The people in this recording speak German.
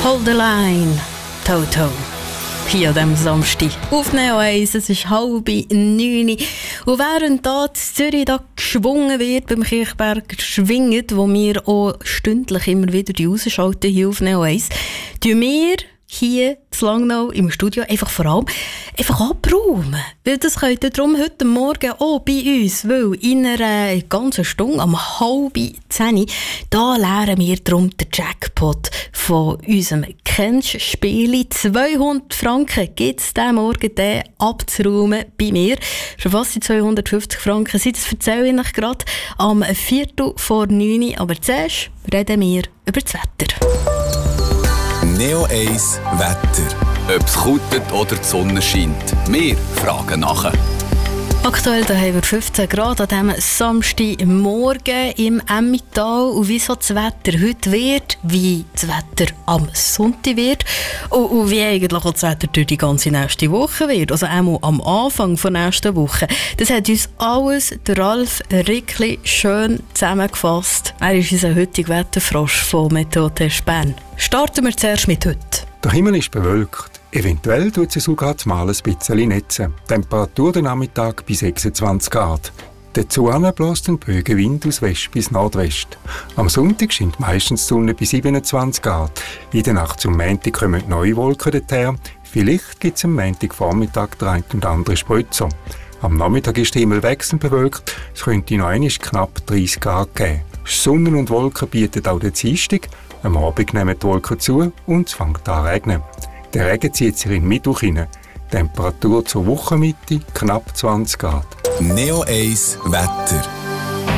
Hold the line, Toto. Hier an diesem Samstag auf Neo 1, es ist 8:30. Und während da in Zürich da geschwungen wird, beim Kirchberg schwingt, wo wir auch stündlich immer wieder rausschalten hier auf Neo 1, tun wir hier zu Langnau im Studio vor allem abräumen. Weil das könnt ihr darum heute Morgen auch bei uns, weil in einer ganzen Stunde, um 9:30, da leeren wir darum den Jackpot von unserem Kennspiel. 200 Franken gibt es diesen Morgen abzuräumen bei mir. Schon fast 250 Franken sind es, erzähle ich euch gerade, am 8:45. Aber zuerst reden wir über das Wetter. Neo 1 Wetter. Ob es kutet oder die Sonne scheint. Wir fragen nachher. Aktuell da haben wir 15 Grad an diesem Samstagmorgen im Emmental. Und wie so das Wetter heute wird, wie das Wetter am Sonntag wird und wie eigentlich auch das Wetter durch die ganze nächste Woche wird. Also auch am Anfang der nächsten Woche. Das hat uns alles der Ralf Rickli schön zusammengefasst. Er ist unser heutiger Wetterfrosch von Meteotest Bern. Starten wir zuerst mit heute. Der Himmel ist bewölkt. Eventuell tut es sogar zumal ein bisschen netzen. Temperatur den Nachmittag bei 26 Grad. Dazu bläst ein Bögenwind aus West bis Nordwest. Am Sonntag scheint meistens die Sonne bei 27 Grad. In der Nacht zum Montag kommen neue Wolken daher. Vielleicht gibt es am Montagvormittag den einen und anderen Spritzer. Am Nachmittag ist der Himmel wechselnd bewölkt. Es könnte noch einmal knapp 30 Grad geben. Sonne und Wolken bieten auch den Dienstag. Am Abend nehmen die Wolken zu und es fängt an zu regnen. Der Regen zieht sich in Mittwoch hinein. Temperatur zur Wochenmitte knapp 20 Grad. Neo 1 Wetter.